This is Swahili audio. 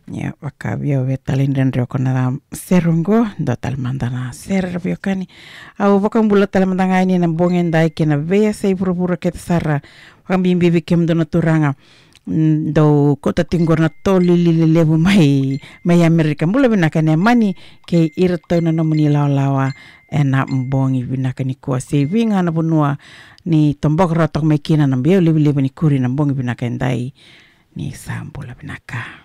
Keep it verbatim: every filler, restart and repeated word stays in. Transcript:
Ya wakavyo vetalindren rio kona serungo do talmandana ser vio kani au vakambula talmandanga ini na bongen dai kena vea sei pura-pura ket sara wakambimbi vikem do naturanga do kota tinggor na toli lili lebu mai mai Amerika mula binakane mani ke irto na nomuni lawa-lawa ena mbongi binakani kuwa saving ana bunua ni tombok rotok mai kina na beo lebu-lebu ni kuri na mbongi binakane dai ni sambula binaka